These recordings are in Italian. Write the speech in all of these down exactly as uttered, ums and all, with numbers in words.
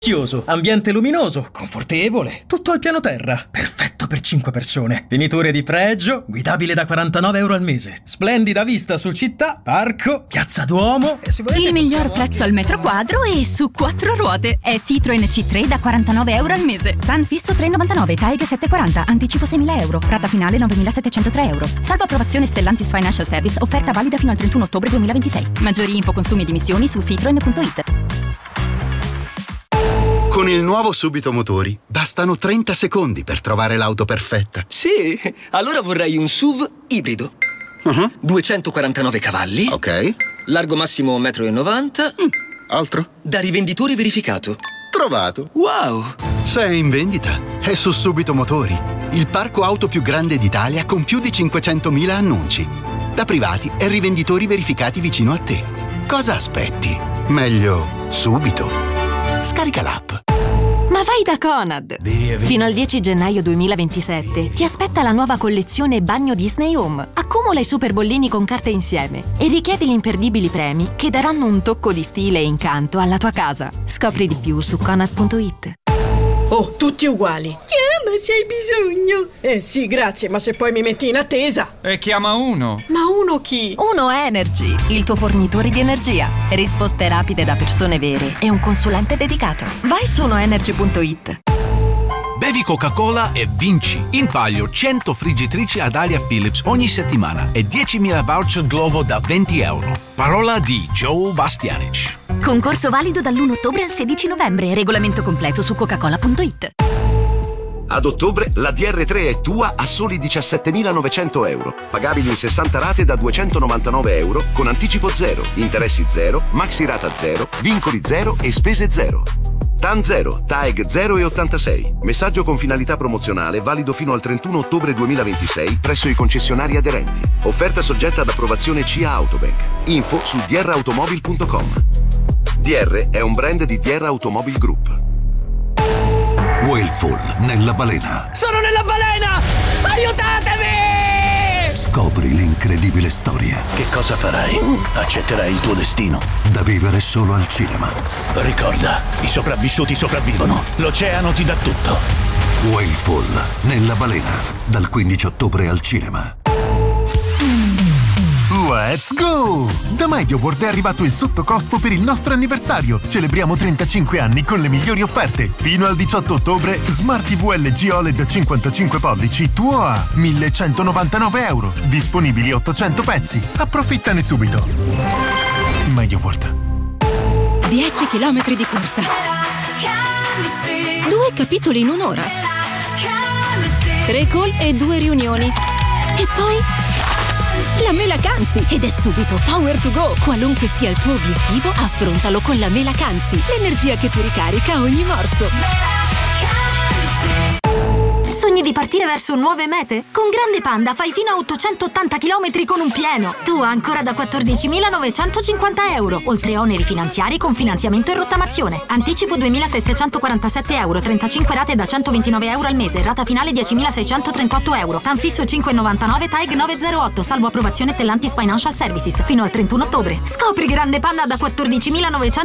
ambiente luminoso, confortevole, tutto al piano terra, perfetto per cinque persone, finiture di pregio, guidabile da quarantanove euro al mese, splendida vista su città, parco, piazza Duomo e se volete il miglior possiamo prezzo anche... al metro quadro e su quattro ruote è Citroen C tre da quarantanove euro al mese, Tan fisso tre virgola novantanove, Taeg settecentoquaranta, anticipo seimila euro, rata finale novemilasettecentotre euro, salvo approvazione Stellantis Financial Service, offerta valida fino al trentuno ottobre duemilaventisei. Maggiori info, consumi ed emissioni su citroen punto it. Con il nuovo Subito Motori bastano trenta secondi per trovare l'auto perfetta. Sì, allora vorrei un S U V ibrido. Uh-huh. duecentoquarantanove cavalli. Ok. Largo massimo un metro e novanta. Mm. Altro? Da rivenditore verificato. Trovato. Wow! Se è in vendita, è su Subito Motori, il parco auto più grande d'Italia con più di cinquecentomila annunci. Da privati e rivenditori verificati vicino a te. Cosa aspetti? Meglio subito. Scarica l'app. Ma vai da Conad! Via, via. Fino al dieci gennaio duemilaventisette ti aspetta la nuova collezione Bagno Disney Home. Accumula i super bollini con carte insieme e richiedi gli imperdibili premi che daranno un tocco di stile e incanto alla tua casa. Scopri di più su conad punto it. Oh, tutti uguali. Chiama se hai bisogno. Eh sì, grazie, ma se poi mi metti in attesa. E chiama uno. Ma uno chi? Uno Energy, il tuo fornitore di energia. Risposte rapide da persone vere e un consulente dedicato. Vai su uno energy punto it. Bevi Coca-Cola e vinci! In palio cento friggitrici ad aria Philips ogni settimana e diecimila voucher Glovo da venti euro. Parola di Joe Bastianic. Concorso valido dall'primo ottobre al sedici novembre. Regolamento completo su coca cola punto it. Ad ottobre la D R tre è tua a soli diciassettemilanovecento euro. Pagabili in sessanta rate da duecentonovantanove euro con anticipo zero, interessi zero, maxi rata zero, vincoli zero e spese zero. TAN zero, Taeg zero e ottantasei. Messaggio con finalità promozionale valido fino al trentuno ottobre duemilaventisei presso i concessionari aderenti. Offerta soggetta ad approvazione C I A Autobank. Info su d r automobil punto com. D R è un brand di D R Automobile Group. Whalefall nella balena. Sono nella balena! Aiutatemi! Scopri l'incredibile storia. Che cosa farai? Accetterai il tuo destino. Da vivere solo al cinema. Ricorda, i sopravvissuti sopravvivono. L'oceano ti dà tutto. Whalefall nella balena. Dal quindici ottobre al cinema. Let's go! Da MediaWorld è arrivato il sottocosto per il nostro anniversario. Celebriamo trentacinque anni con le migliori offerte. Fino al diciotto ottobre, Smart T V L G O L E D cinquantacinque pollici tuo a millecentonovantanove euro. Disponibili ottocento pezzi. Approfittane subito. MediaWorld. dieci chilometri di corsa. Due capitoli in un'ora. Tre call e due riunioni. E poi la Mela Canzi. Ed è subito Power to Go. Qualunque sia il tuo obiettivo, affrontalo con la Mela Canzi. L'energia che ti ricarica a ogni morso. Sogni di partire verso nuove mete? Con Grande Panda fai fino a ottocentottanta chilometri con un pieno. Tu ancora da quattordicimilanovecentocinquanta euro. Oltre a oneri finanziari con finanziamento e rottamazione. Anticipo duemilasettecentoquarantasette euro. trentacinque rate da centoventinove euro al mese. Rata finale diecimilaseicentotrentotto euro. Tan fisso cinque virgola novantanove, Taeg nove zero otto. Salvo approvazione Stellantis Financial Services. Fino al trentuno ottobre. Scopri Grande Panda da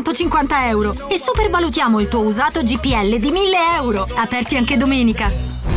quattordicimilanovecentocinquanta euro. E supervalutiamo il tuo usato G P L di mille euro. Aperti anche domenica.